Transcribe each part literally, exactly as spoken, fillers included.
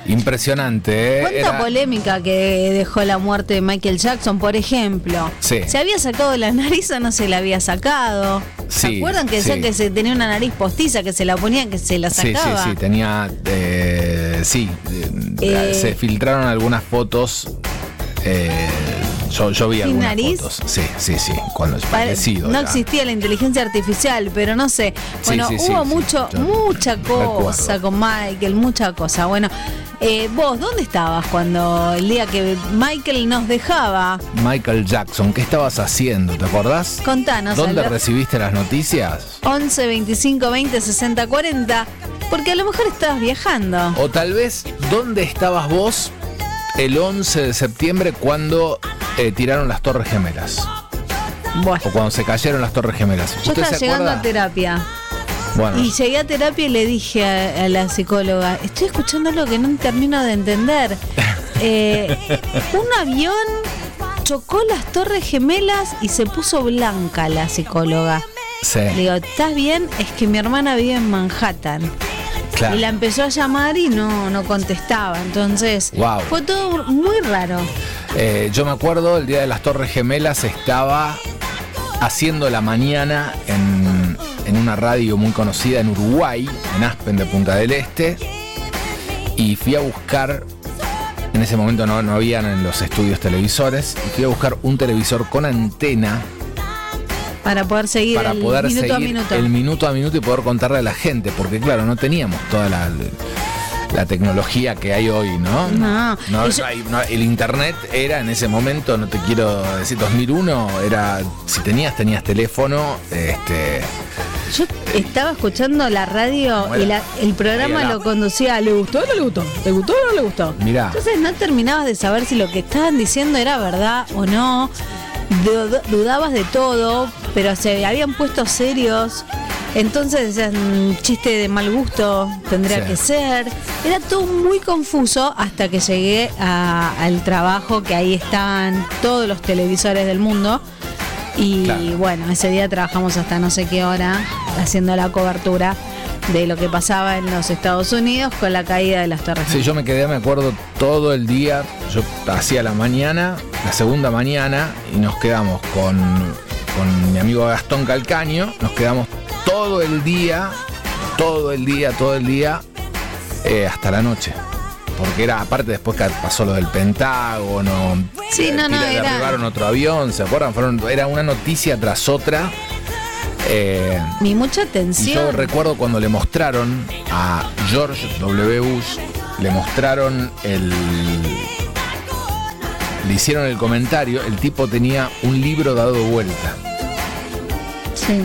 Impresionante, ¿eh? ¿Cuánta Era... polémica que dejó la muerte de Michael Jackson, por ejemplo? Sí. ¿Se había sacado la nariz o no se la había sacado? ¿Se Sí, acuerdan que decían sí. que se tenía una nariz postiza, que se la ponían, que se la Sí, sacaba? sí, sí, tenía, eh, sí, eh, Eh. se filtraron algunas fotos, eh, yo, yo vi ¿Sin algunas nariz? fotos, sí, sí, sí, cuando es Pare- parecido. no ya. existía la inteligencia artificial, pero no sé. Bueno, sí, sí, hubo sí, mucho, yo mucha cosa recuerdo. con Michael, mucha cosa. Bueno, eh, vos, ¿dónde estabas cuando el día que Michael nos dejaba? Michael Jackson, ¿qué estabas haciendo? ¿Te acordás? Contanos. ¿Dónde Alberto. recibiste las noticias? once, veinticinco, veinte, sesenta, cuarenta. Porque a lo mejor estabas viajando. O tal vez, ¿dónde estabas vos el once de septiembre cuando eh, tiraron las Torres Gemelas? Bueno, O cuando se cayeron las Torres Gemelas. yo ¿Usted estaba se llegando acuerda? a terapia. Bueno, Y llegué a terapia y le dije a, a la psicóloga, estoy escuchando algo que no termino de entender. Eh, un avión chocó las Torres Gemelas y se puso blanca la psicóloga. sí, Le digo, ¿estás bien? Es que mi hermana vive en Manhattan. claro. Y la empezó a llamar y no, no contestaba. Entonces, Wow. fue todo muy raro. Eh, yo me acuerdo, el día de las Torres Gemelas estaba haciendo la mañana en, en una radio muy conocida en Uruguay, en Aspen de Punta del Este, y fui a buscar, en ese momento no, no habían en los estudios televisores, y fui a buscar un televisor con antena Para poder seguir para el poder minuto seguir a minuto. el minuto a minuto y poder contarle a la gente, porque claro, no teníamos toda la, la tecnología que hay hoy, ¿no? No. No, Y yo- no hay- no, el internet era en ese momento, no te quiero decir dos mil uno, era, si tenías, tenías teléfono, este, Yo estaba escuchando la radio ¿Cómo y era? la- el programa Ahí, lo conducía, ¿le gustó o no le gustó? ¿Le gustó o no le gustó? Mirá. Entonces no terminabas de saber si lo que estaban diciendo era verdad o no. Du- Dudabas de todo, pero se habían puesto serios. Entonces decían, chiste de mal gusto tendría Sí. que ser. Era todo muy confuso hasta que llegué a- al trabajo, que ahí estaban todos los televisores del mundo. Y Claro. bueno, ese día trabajamos hasta no sé qué hora haciendo la cobertura de lo que pasaba en los Estados Unidos con la caída de las Torres sí, Gemelas. yo me quedé, me acuerdo, todo el día, yo hacía la mañana, la segunda mañana, y nos quedamos con, con mi amigo Gastón Calcaño, nos quedamos todo el día, todo el día, todo el día, eh, hasta la noche. Porque era, aparte después que pasó lo del Pentágono, Sí, eh, no, no, tira- era- derribaron otro avión, ¿se acuerdan? Fueron, era una noticia tras otra. Eh, Ni mucha y yo atención. recuerdo cuando le mostraron a George W. Bush, le mostraron el... Le hicieron el comentario, el tipo tenía un libro dado vuelta. Sí.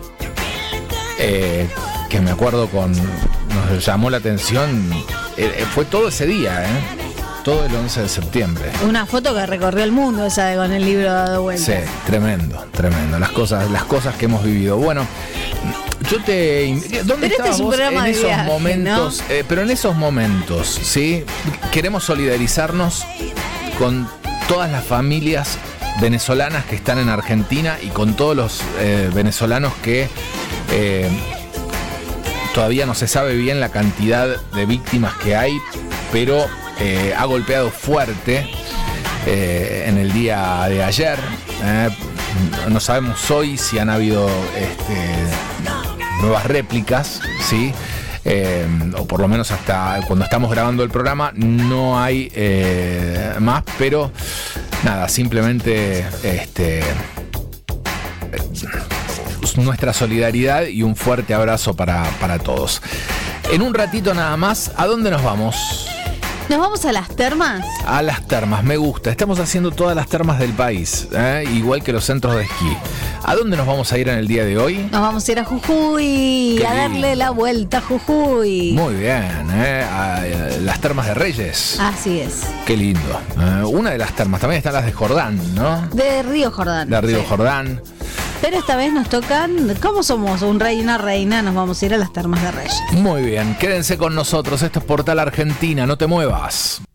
Eh, que me acuerdo con... Nos llamó la atención. Eh, eh, fue todo ese día, ¿eh? Todo el once de septiembre. Una foto que recorrió el mundo esa de con el libro dado vuelta. Sí, tremendo, tremendo. Las cosas, las cosas que hemos vivido. Bueno, yo te... ¿Dónde Pero este estabas es un vos programa en de esos viaje, momentos? Eh, pero en esos momentos, ¿sí? Queremos solidarizarnos con todas las familias venezolanas que están en Argentina y con todos los eh, venezolanos que eh, todavía no se sabe bien la cantidad de víctimas que hay, pero eh, ha golpeado fuerte eh, en el día de ayer. Eh, no sabemos hoy si han habido este, nuevas réplicas, ¿sí? Eh, o por lo menos hasta cuando estamos grabando el programa no hay eh, más, pero nada, simplemente este, nuestra solidaridad y un fuerte abrazo para, para todos. En un ratito nada más, ¿a dónde nos vamos? ¿Nos vamos a las termas? A las termas, me gusta. Estamos haciendo todas las termas del país, ¿eh? Igual que los centros de esquí. ¿A dónde nos vamos a ir en el día de hoy? Nos vamos a ir a Jujuy, Qué a darle lindo. la vuelta a Jujuy. Muy bien, ¿eh? A, a las termas de Reyes. Así es. Qué lindo. ¿eh? Una de las termas, también están las de Jordán, ¿no? De Río Jordán. De Río Sí. Jordán. Pero esta vez nos tocan, ¿cómo somos? Un rey y una reina, nos vamos a ir a las termas de Reyes. Muy bien, quédense con nosotros. Esto es Portal Argentina, no te muevas.